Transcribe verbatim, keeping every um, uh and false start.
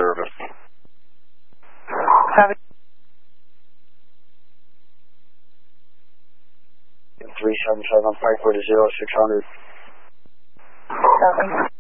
service. Have it. three seven seven, Frankfurt zero six hundred. Seven.